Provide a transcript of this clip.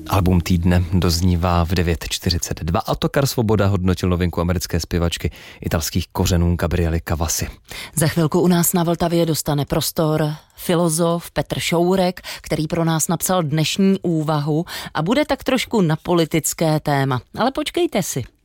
Album týdne doznívá v 9:42 a Ottokar Svoboda hodnotil novinku americké zpěvačky italských kořenů Gabriely Kavasy. Za chvilku u nás na Vltavě dostane prostor filozof Petr Šourek, který pro nás napsal dnešní úvahu a bude tak trošku na politické téma. Ale počkejte si.